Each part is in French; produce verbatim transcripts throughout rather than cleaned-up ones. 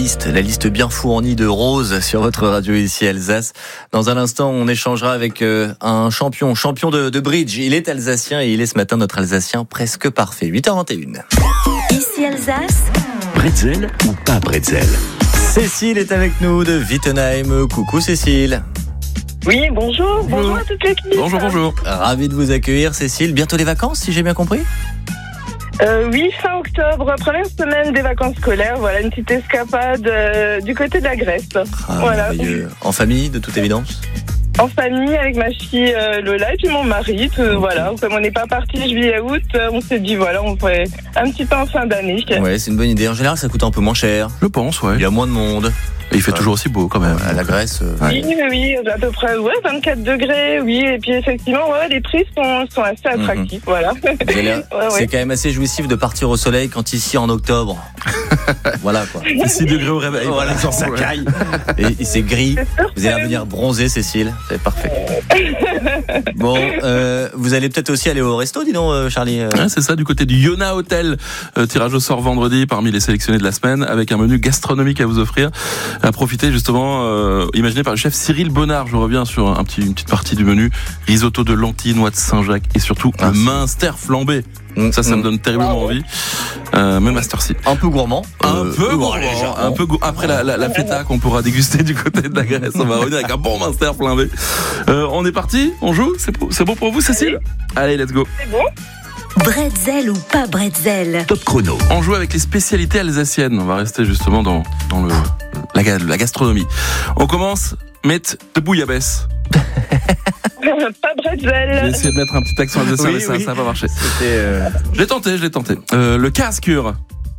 liste, la liste bien fournie de Rose sur votre radio ici Alsace. Dans un instant, on échangera avec euh, un champion, champion de, de bridge. Il est alsacien et il est ce matin notre alsacien presque parfait. huit heures vingt et une. Ici Alsace. Bretzel ou pas bretzel? Cécile est avec nous de Wittenheim. Coucou Cécile. Oui, bonjour, bonjour, bonjour à toute l'équipe. Bonjour, bonjour. Ravi de vous accueillir Cécile. Bientôt les vacances si j'ai bien compris? Euh, oui, fin octobre, première semaine des vacances scolaires. Voilà, une petite escapade euh, du côté de la Grèce. Ah, voilà. En famille, de toute évidence? En famille, avec ma fille euh, Lola et puis mon mari. Tout, okay. Voilà, comme on n'est pas parti juillet-août, euh, on s'est dit voilà, on ferait un petit peu en fin d'année. Ouais, c'est une bonne idée. En général, ça coûte un peu moins cher. Je pense, ouais. Il y a moins de monde. Et il fait ouais. toujours aussi beau quand même. À la Grèce. Euh... Oui, oui, oui, à peu près ouais, vingt-quatre degrés, oui. Et puis effectivement, ouais, les prix sont, sont assez attractifs. Mm-hmm. Voilà. ouais, ouais. C'est quand même assez jouissif de partir au soleil quand ici en octobre. Voilà quoi. six degrés au réveil. Voilà, genre ça caille. Et, et c'est gris. Vous allez revenir bronzer, Cécile. C'est parfait. Bon, euh, vous allez peut-être aussi aller au resto, dis donc, euh, Charlie. Euh... Ouais, c'est ça, du côté du Yona Hotel. Euh, tirage au sort vendredi parmi les sélectionnés de la semaine avec un menu gastronomique à vous offrir. À profiter justement, euh, imaginé par le chef Cyril Bonnard. Je reviens sur un petit, une petite partie du menu. Risotto de lentilles, noix de Saint-Jacques et surtout ah, le Minster flambé. Mmh, ça, ça mmh. me donne terriblement envie. Euh, même Master C. Un peu gourmand. Un euh, peu gourmand. Un peu gourmand. Après la, la, la feta qu'on pourra déguster du côté de la Grèce, on va revenir avec un bon Minster flambé. Euh, on est parti? On joue? C'est, c'est bon pour vous, Cécile? Allez, let's go. C'est bon. Bretzel ou pas bretzel? Top chrono. On joue avec les spécialités alsaciennes. On va rester justement dans, dans le, la, la gastronomie. On commence. Mettre de bouillabaisse. Pas bretzel. J'ai essayé de mettre un petit accent alsacien, oui, mais ça, oui. ça n'a pas marché. C'était euh... Je l'ai tenté, je l'ai tenté. Euh, le casse-cure.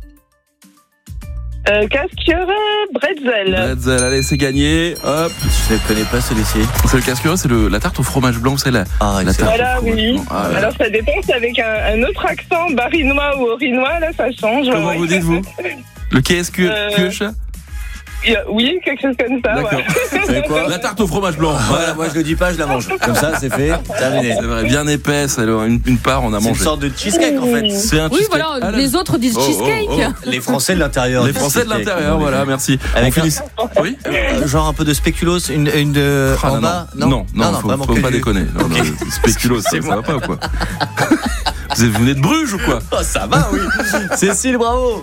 Euh, casse-cure, bretzel. Bretzel, allez, c'est gagné. Hop. Je ne connais pas celui-ci. C'est le casse-cure, c'est le, la tarte au fromage blanc, c'est la, ah, la tarte. Voilà, oui. Ah, alors ça dépend, c'est avec un, un autre accent, barinois ou orinois, là, ça change. Comment ouais. vous dites-vous? Le casse-cure, euh... Oui, quelque chose comme ça. D'accord. Ouais. Vous savez quoi? La tarte au fromage blanc. Voilà, moi je le dis pas, je la mange. Comme ça, c'est fait, terminé. C'est vrai, bien épaisse. Alors une, une part, on a c'est mangé. C'est une sorte de cheesecake en fait. C'est un oui, cheesecake. voilà. Les autres disent oh, cheesecake. Oh, oh. Les Français de l'intérieur. Les Français de l'intérieur, voilà, merci. Avec on finit. Un... Oui. Euh, genre un peu de spéculoos, une, une de ah, en non, bas. Non, non, non, non faut, faut, faut pas du... déconner. Non, okay. non, spéculoos, ça, ça va pas ou quoi? Vous venez de Bruges ou quoi? Oh, ça va, oui. Cécile, bravo.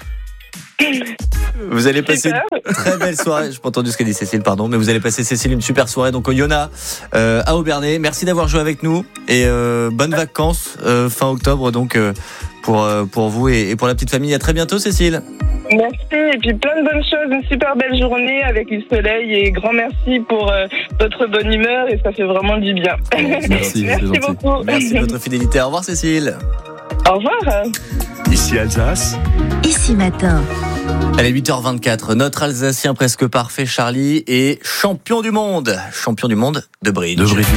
Vous allez passer une très belle soirée. Je n'ai pas entendu ce qu'a dit Cécile, pardon, mais vous allez passer, Cécile, une super soirée donc au Yona euh, à Aubernais. Merci d'avoir joué avec nous et euh, bonnes vacances euh, fin octobre donc euh, pour euh, pour vous et, et pour la petite famille. À très bientôt, Cécile. Merci et puis plein de bonnes choses, une super belle journée avec du soleil et grand merci pour euh, votre bonne humeur et ça fait vraiment du bien. Merci, merci beaucoup. Merci de votre fidélité. Au revoir, Cécile. Au revoir. Ici Alsace. Ici matin. Allez, huit heures vingt-quatre, notre Alsacien presque parfait, Charlie, est champion du monde. Champion du monde de bridge. De bridge.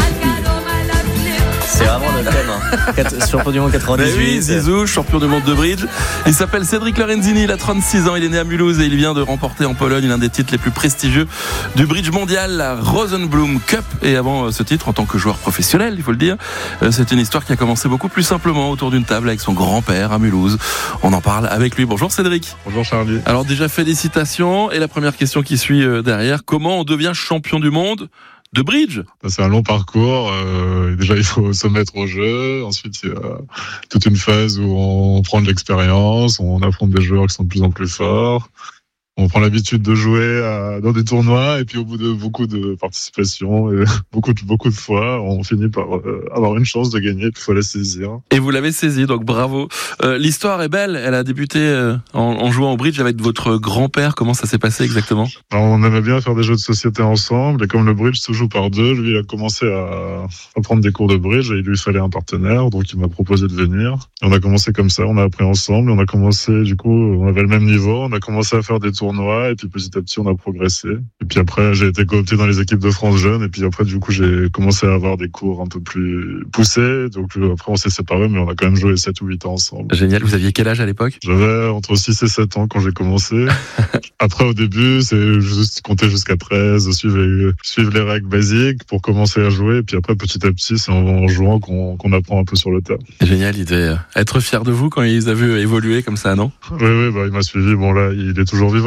C'est vraiment le thème, hein. Champion du monde quatre-vingt-dix-huit. Mais oui, Zizou, champion du monde de bridge. Il s'appelle Cédric Lorenzini, il a trente-six ans, il est né à Mulhouse et il vient de remporter en Pologne l'un des titres les plus prestigieux du bridge mondial, la Rosenblum Cup. Et avant ce titre, en tant que joueur professionnel, il faut le dire, c'est une histoire qui a commencé beaucoup plus simplement autour d'une table avec son grand-père à Mulhouse. On en parle avec lui. Bonjour Cédric. Bonjour Charlie. Alors déjà, félicitations. Et la première question qui suit derrière, comment on devient champion du monde de bridge? C'est un long parcours. Euh, déjà, il faut se mettre au jeu. Ensuite, il y a toute une phase où on prend de l'expérience, on affronte des joueurs qui sont de plus en plus forts. On prend l'habitude de jouer à, dans des tournois et puis au bout de beaucoup de participations et beaucoup de, beaucoup de fois, on finit par euh, avoir une chance de gagner. Il faut la saisir. Et vous l'avez saisie, donc bravo. Euh, l'histoire est belle. Elle a débuté euh, en, en jouant au bridge avec votre grand-père. Comment ça s'est passé exactement? Alors, on aimait bien faire des jeux de société ensemble et comme le bridge se joue par deux, lui il a commencé à, à prendre des cours de bridge et il lui fallait un partenaire, donc il m'a proposé de venir. Et on a commencé comme ça, on a appris ensemble, on a commencé du coup, on avait le même niveau, on a commencé à faire des tournois. Et puis petit à petit on a progressé et puis après j'ai été coopté dans les équipes de France jeunes et puis après du coup j'ai commencé à avoir des cours un peu plus poussés, donc après on s'est séparés mais on a quand même joué sept ou huit ans ensemble. Génial. Vous aviez quel âge à l'époque? J'avais entre six et sept ans quand j'ai commencé. Après au début c'est juste compter jusqu'à treize, suivre les, suivre les règles basiques pour commencer à jouer et puis après petit à petit c'est en, en jouant qu'on, qu'on apprend un peu sur le terrain. Génial. Il devait être fier de vous quand il vous a vu évoluer comme ça, non? Oui oui bah il m'a suivi. Bon là il est toujours vivant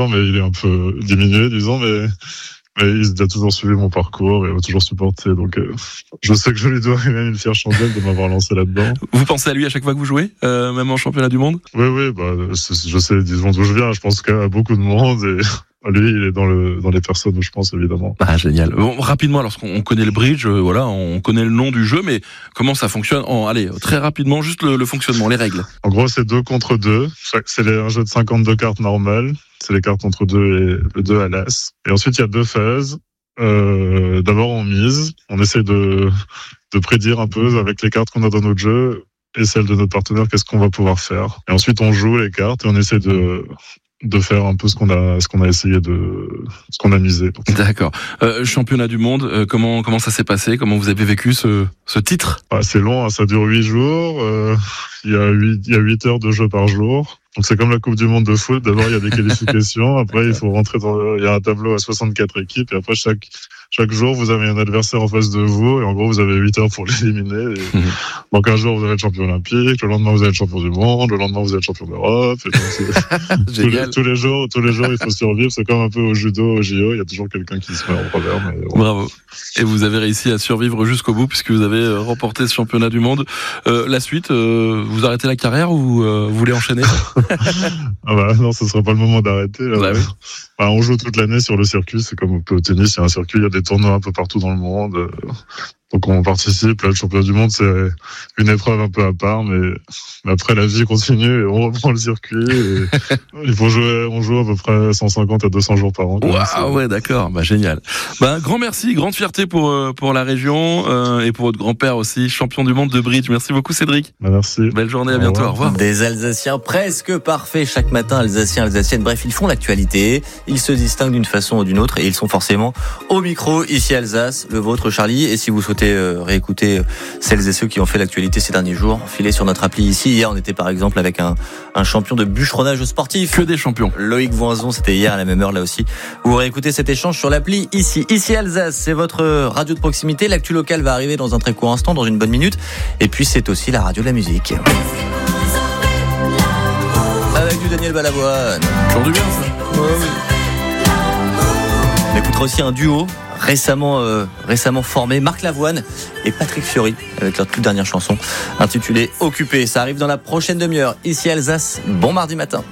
mais il est un peu diminué, disons, mais, mais il a toujours suivi mon parcours et m'a toujours supporté. Donc, euh, je sais que je lui dois même une fière chandelle de m'avoir lancé là-dedans. Vous pensez à lui à chaque fois que vous jouez, euh, même en championnat du monde? Oui, oui, bah, je sais, disons, d'où je viens. Je pense qu'à beaucoup de monde et lui, il est dans le dans les personnes où je pense, évidemment. Ah, génial. Bon, rapidement, lorsqu'on connaît le bridge, euh, voilà, on connaît le nom du jeu, mais comment ça fonctionne? En, allez, très rapidement, juste le, le fonctionnement, les règles. En gros, c'est deux contre deux. C'est les, un jeu de cinquante-deux cartes normales. C'est les cartes entre deux et le deux à l'as. Et ensuite, il y a deux phases. Euh, d'abord, on mise. On essaie de de prédire un peu avec les cartes qu'on a dans notre jeu et celles de notre partenaire, qu'est-ce qu'on va pouvoir faire. Et ensuite, on joue les cartes et on essaie de de faire un peu ce qu'on a ce qu'on a essayé de ce qu'on a misé. D'accord. Euh, championnat du monde, euh, comment comment ça s'est passé? Comment vous avez vécu ce ce titre? Ah, c'est long, hein, ça dure huit jours. Euh, il y a huit il y a huit heures de jeu par jour. Donc c'est comme la Coupe du Monde de foot. D'abord il y a des qualifications, après il faut rentrer dans il y a un tableau à soixante-quatre équipes et après chaque chaque jour vous avez un adversaire en face de vous et en gros vous avez huit heures pour l'éliminer. Et... Mmh. Donc un jour vous allez être champion olympique, le lendemain vous allez être champion du monde, le lendemain vous allez être champion d'Europe. Et donc, tous, les, tous les jours, tous les jours il faut survivre. C'est comme un peu au judo, au J O, il y a toujours quelqu'un qui se met en travers. Mais bon. Bravo. Et vous avez réussi à survivre jusqu'au bout puisque vous avez remporté ce championnat du monde. Euh, la suite, euh, vous arrêtez la carrière ou euh, vous voulez enchaîner? Ah bah non, ce sera pas le moment d'arrêter. Bah oui. Bah, on joue toute l'année sur le circuit, c'est comme au tennis, il y a un circuit, il y a des tournois un peu partout dans le monde. Donc on participe, là le championnat du monde c'est une épreuve un peu à part, mais, mais après la vie continue et on reprend le circuit. Et il faut jouer, on joue à peu près cent cinquante à deux cents jours par an. Waouh, ouais, d'accord, bah génial. Bah grand merci, grande fierté pour pour la région euh, et pour votre grand-père aussi, champion du monde de bridge. Merci beaucoup Cédric. Bah, merci. Belle journée, à bientôt. Au revoir. Des Alsaciens presque parfaits chaque matin, Alsaciens, Alsaciennes. Bref, ils font l'actualité, ils se distinguent d'une façon ou d'une autre et ils sont forcément au micro ici Alsace, le vôtre Charlie. Et si vous souhaitez réécouter celles et ceux qui ont fait l'actualité ces derniers jours, filez sur notre appli ici. Hier, on était par exemple avec un, un champion de bûcheronnage sportif. Que des champions. Loïc Voinzon, c'était hier à la même heure là aussi. Vous réécoutez cet échange sur l'appli ici. Ici Alsace, c'est votre radio de proximité. L'actu locale va arriver dans un très court instant, dans une bonne minute. Et puis c'est aussi la radio de la musique. Avec du Daniel Balavoine. Toujours du bien ça. Ouais, oui. On écoutera aussi un duo récemment euh, récemment formé, Marc Lavoine et Patrick Fiori, avec leur toute dernière chanson intitulée Occupé. Ça arrive dans la prochaine demi-heure ici Alsace. Bon mardi matin.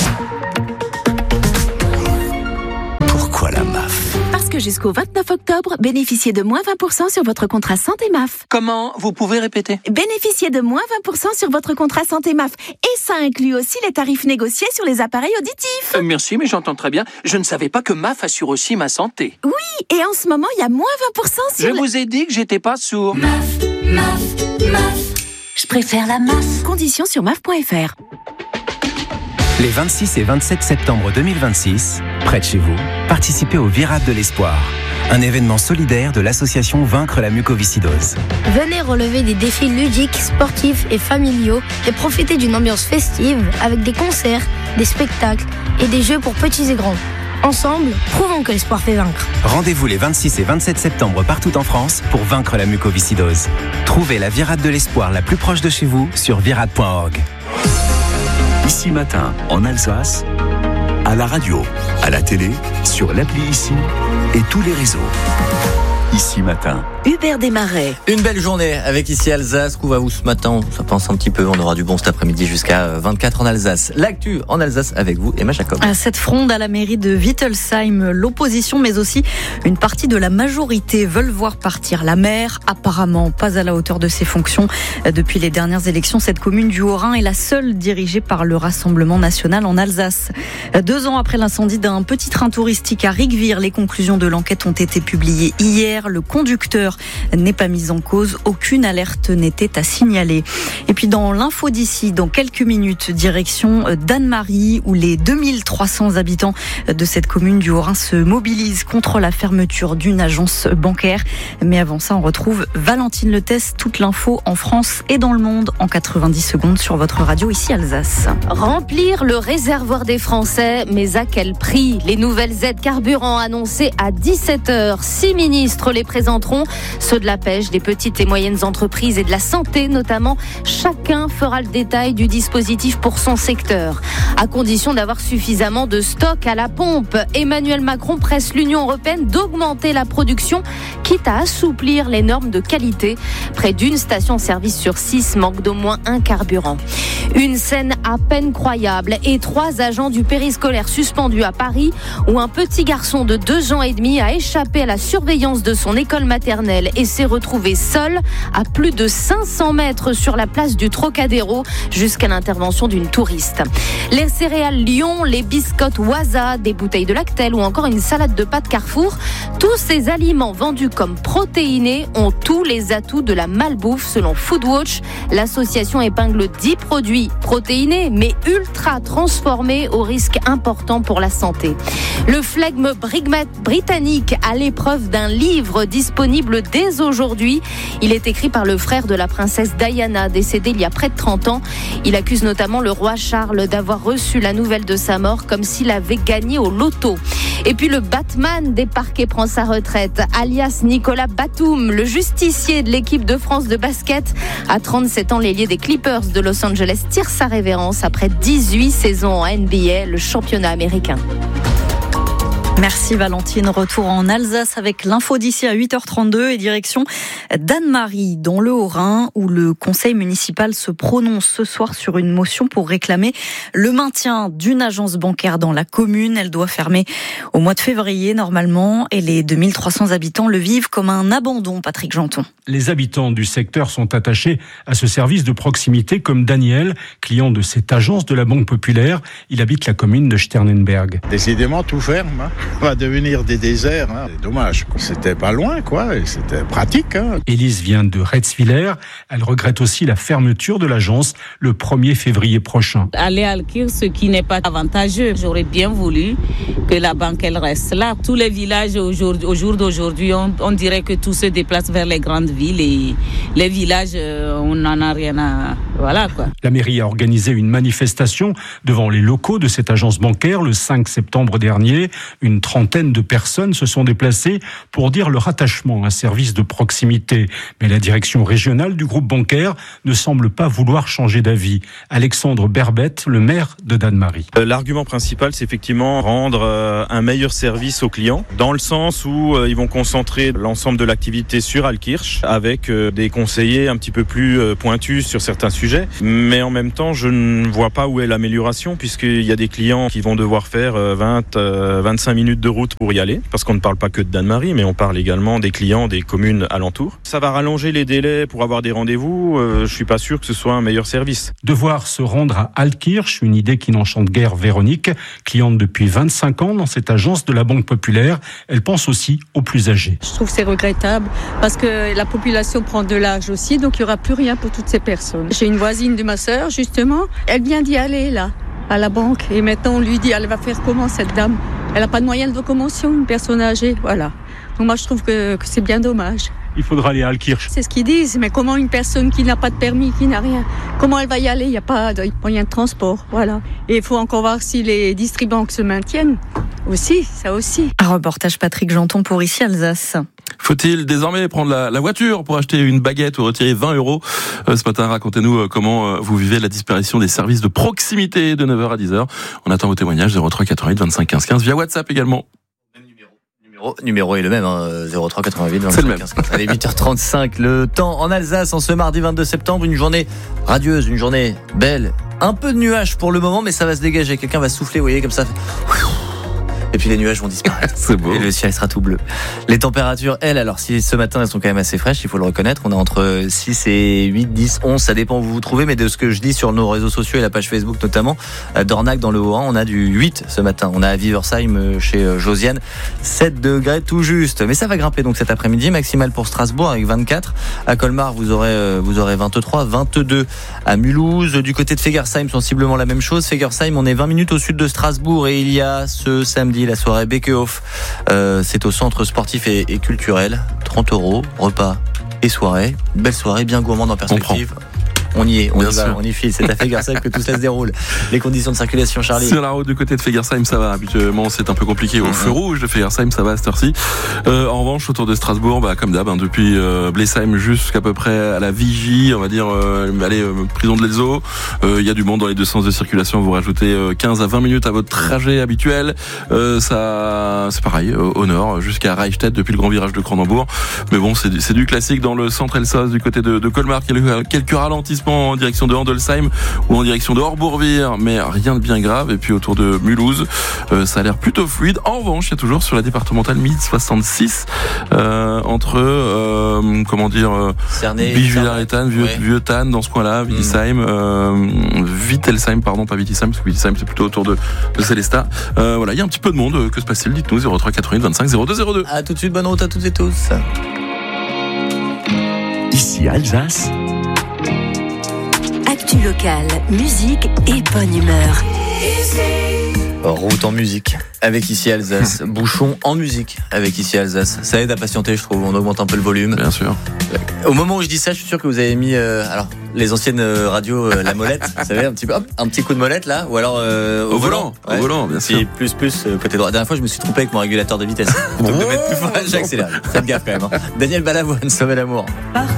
Pourquoi la M A F? Parce que jusqu'au vingt-neuf octobre, bénéficiez de moins vingt pour cent sur votre contrat santé M A F. Comment? Vous pouvez répéter? Bénéficiez de moins vingt pour cent sur votre contrat santé M A F. Et ça inclut aussi les tarifs négociés sur les appareils auditifs. Euh, merci, mais j'entends très bien. Je ne savais pas que M A F assure aussi ma santé. Oui, et en ce moment, il y a moins vingt pour cent sur... Je le... vous ai dit que j'étais pas sourd. M A F, M A F, M A F. Je préfère la M A F. Conditions sur M A F point F R. Les vingt-six et vingt-sept septembre deux mille vingt-six, près de chez vous, participez au Virade de l'Espoir, un événement solidaire de l'association Vaincre la mucoviscidose. Venez relever des défis ludiques, sportifs et familiaux et profiter d'une ambiance festive avec des concerts, des spectacles et des jeux pour petits et grands. Ensemble, prouvons que l'espoir fait vaincre. Rendez-vous les vingt-six et vingt-sept septembre partout en France pour vaincre la mucoviscidose. Trouvez la Virade de l'Espoir la plus proche de chez vous sur virade point org. Ici Matin, en Alsace, à la radio, à la télé, sur l'appli Ici et tous les réseaux. Ici Matin. Hubert Desmarais. Une belle journée avec ici Alsace. Où va vous ce matin? Ça pense un petit peu. On aura du bon cet après-midi jusqu'à vingt-quatre en Alsace. L'actu en Alsace avec vous, Emma Jacob. À cette fronde à la mairie de Wittelsheim, l'opposition mais aussi une partie de la majorité veulent voir partir la maire. Apparemment pas à la hauteur de ses fonctions. Depuis les dernières élections, cette commune du Haut-Rhin est la seule dirigée par le Rassemblement national en Alsace. Deux ans après l'incendie d'un petit train touristique à Rigvir, les conclusions de l'enquête ont été publiées hier. Le conducteur n'est pas mis en cause. Aucune alerte n'était à signaler. Et puis dans l'info d'ici, dans quelques minutes, direction d'Anne-Marie, où les deux mille trois cents habitants de cette commune du Haut-Rhin se mobilisent contre la fermeture d'une agence bancaire. Mais avant ça, on retrouve Valentine Letès, toute l'info en France et dans le monde en quatre-vingt-dix secondes sur votre radio ici Alsace. Remplir le réservoir des Français, mais à quel prix? Les nouvelles aides carburant annoncées à dix-sept heures. Six ministres les présenteront. Ceux de la pêche, des petites et moyennes entreprises et de la santé notamment. Chacun fera le détail du dispositif pour son secteur, à condition d'avoir suffisamment de stock à la pompe. Emmanuel Macron presse l'Union européenne d'augmenter la production, quitte à assouplir les normes de qualité. Près d'une station-service sur six manque d'au moins un carburant. Une scène à peine croyable et trois agents du périscolaire suspendus à Paris, où un petit garçon de deux ans et demi a échappé à la surveillance de son école maternelle et s'est retrouvé seul à plus de cinq cents mètres sur la place du Trocadéro jusqu'à l'intervention d'une touriste. Les céréales Lion, les biscottes Waza, des bouteilles de Lactel ou encore une salade de pâtes Carrefour, tous ces aliments vendus comme protéinés ont tous les atouts de la malbouffe selon Foodwatch. L'association épingle dix produits protéinés mais ultra transformés au risque important pour la santé. Le flegme britannique à l'épreuve d'un livre disponible dès aujourd'hui. Il est écrit par le frère de la princesse Diana, décédée il y a près de trente ans. Il accuse notamment le roi Charles d'avoir reçu la nouvelle de sa mort comme s'il avait gagné au loto. Et puis le Batman des parquets prend sa retraite, alias Nicolas Batum, le justicier de l'équipe de France de basket. À trente-sept ans, l'ailier des Clippers de Los Angeles tire sa révérence après dix-huit saisons en N B A, le championnat américain. Merci Valentine. Retour en Alsace avec l'info d'ici à huit heures trente-deux et direction d'Anne-Marie dans le Haut-Rhin où le conseil municipal se prononce ce soir sur une motion pour réclamer le maintien d'une agence bancaire dans la commune. Elle doit fermer au mois de février normalement et les deux mille trois cents habitants le vivent comme un abandon. Patrick Janton. Les habitants du secteur sont attachés à ce service de proximité comme Daniel, client de cette agence de la Banque Populaire. Il habite la commune de Sternenberg. Décidément tout ferme. Hein. Va devenir des déserts, hein. C'est dommage. C'était pas loin, quoi, et c'était pratique. Hein. Élise vient de Retzwiller. Elle regrette aussi la fermeture de l'agence le premier février prochain. Aller à Alkir, ce qui n'est pas avantageux. J'aurais bien voulu que la banque elle reste là. Tous les villages au jour, au jour d'aujourd'hui, on, on dirait que tout se déplace vers les grandes villes et les villages, on n'en a rien à... Voilà, quoi. La mairie a organisé une manifestation devant les locaux de cette agence bancaire le cinq septembre dernier. Une trentaine de personnes se sont déplacées pour dire leur attachement à un service de proximité. Mais la direction régionale du groupe bancaire ne semble pas vouloir changer d'avis. Alexandre Berbette, le maire de Dannemarie. L'argument principal, c'est effectivement rendre un meilleur service aux clients, dans le sens où ils vont concentrer l'ensemble de l'activité sur Alkirch, avec des conseillers un petit peu plus pointus sur certains sujets. Mais en même temps, je ne vois pas où est l'amélioration, puisqu'il y a des clients qui vont devoir faire vingt, vingt-cinq minutes de route pour y aller, parce qu'on ne parle pas que de Dannemarie, mais on parle également des clients des communes alentours. Ça va rallonger les délais pour avoir des rendez-vous, euh, je suis pas sûr que ce soit un meilleur service. Devoir se rendre à Alkirch, une idée qui n'enchante guère Véronique, cliente depuis vingt-cinq ans dans cette agence de la Banque Populaire. Elle pense aussi aux plus âgés. Je trouve que c'est regrettable, parce que la population prend de l'âge aussi, donc il n'y aura plus rien pour toutes ces personnes. J'ai une voisine de ma sœur, justement, elle vient d'y aller, là, à la banque, et maintenant on lui dit, elle va faire comment, cette dame ? Elle n'a pas de moyens de locomotion, une personne âgée, voilà. Donc moi je trouve que, que c'est bien dommage. Il faudra aller à Alkirch. C'est ce qu'ils disent, mais comment une personne qui n'a pas de permis, qui n'a rien, comment elle va y aller ? Il n'y a pas de moyen de transport, voilà. Et il faut encore voir si les distribuants se maintiennent aussi, ça aussi. Un reportage Patrick Janton pour Ici Alsace. Faut-il désormais prendre la, la voiture pour acheter une baguette ou retirer vingt euros ? euh, Ce matin, racontez-nous euh, comment euh, vous vivez la disparition des services de proximité de neuf heures à dix heures. On attend vos témoignages zéro trois quatre-vingt-huit vingt-cinq quinze quinze via WhatsApp également. Numéro, numéro est le même, hein, zéro trois quatre-vingt-huit vingt-cinq quinze quinze. Allez, huit heures trente-cinq, le temps en Alsace en ce mardi vingt-deux septembre, une journée radieuse, une journée belle. Un peu de nuages pour le moment, mais ça va se dégager. Quelqu'un va souffler, vous voyez, comme ça. Et puis les nuages vont disparaître. C'est beau. Et le ciel sera tout bleu. Les températures, elles, alors si ce matin elles sont quand même assez fraîches, il faut le reconnaître, on est entre six et huit, dix, onze, ça dépend où vous vous trouvez, mais de ce que je dis sur nos réseaux sociaux et la page Facebook notamment, à Dornac dans le Haut-Rhin, on a du huit ce matin. On a à Viversheim chez Josiane, sept degrés tout juste. Mais ça va grimper donc cet après-midi, maximal pour Strasbourg avec vingt-quatre. À Colmar, vous aurez, vous aurez vingt-trois, vingt-deux à Mulhouse. Du côté de Fegersheim, sensiblement la même chose. Fegersheim, on est vingt minutes au sud de Strasbourg et il y a ce samedi la soirée Bekehof. Euh, c'est au centre sportif et, et culturel. trente euros, repas et soirée. Belle soirée, bien gourmande en perspective. On y est, on Bien y va, sûr. on y file. C'est à Fegersheim que tout cela se déroule. Les conditions de circulation, Charlie. Sur la route du côté de Fegersheim, ça va. Habituellement, c'est un peu compliqué. Au feu rouge de Fegersheim, ça va à cette heure-ci. Euh, en revanche, autour de Strasbourg, bah, comme d'hab, hein, depuis euh, Blesheim jusqu'à peu près à la Vigie, on va dire, euh, allez, euh, prison de l'Elzo. Il euh, y a du monde dans les deux sens de circulation. Vous rajoutez euh, quinze à vingt minutes à votre trajet habituel. Euh, ça, c'est pareil, euh, au nord, jusqu'à Reichstätt depuis le grand virage de Cronenbourg. Mais bon, c'est, c'est du classique dans le centre Elsass, du côté de, de Colmar. Quelques ralentissements en direction de Handelsheim ou en direction de Horbourvire, mais rien de bien grave. Et puis autour de Mulhouse, euh, ça a l'air plutôt fluide. En revanche, il y a toujours sur la départementale mille soixante-six euh, entre euh, comment dire euh, Biche-Villars-et-Tannes, Vieux, ouais. Vieux-Tannes, dans ce coin-là, Wittisheim, mmh. euh, Wittelsheim, pardon, pas Wittisheim, parce que Wittisheim c'est plutôt autour de, de Célestat. Euh, voilà, il y a un petit peu de monde. Que se passe-t-il? Dites-nous. Zéro trois quatre-vingt-huit vingt-cinq zéro deux zéro deux. À tout de suite, bonne route à toutes et tous. Ici Alsace. Actu locale, musique et bonne humeur. Route en musique avec Ici Alsace. Bouchon en musique avec Ici Alsace. Ça aide à patienter, je trouve. On augmente un peu le volume. Bien sûr. Au moment où je dis ça, je suis sûr que vous avez mis euh, alors les anciennes euh, radios, euh, la molette, vous savez, un petit peu, hop, un petit coup de molette là, ou alors euh, au, au volant, volant, au volant, bien sûr. Et plus plus euh, côté droit. La dernière fois, je me suis trompé avec mon régulateur de vitesse. Donc de mettre plus fort, j'accélère. Faites gaffe quand même. Hein. Daniel Balavoine, Sauver l'amour.